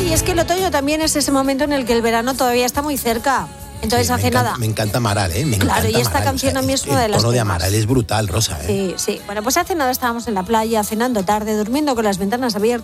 y es que el otoño también es ese momento en el que el verano todavía está muy cerca. Entonces Sí, hace nada. Me encanta Amaral, ¿eh? Claro, y esta canción a mí es una de las El tono de temas. Amaral es brutal, Rosa, ¿eh? Sí, sí. Bueno, pues hace nada estábamos en la playa, cenando tarde, durmiendo con las ventanas abiertas.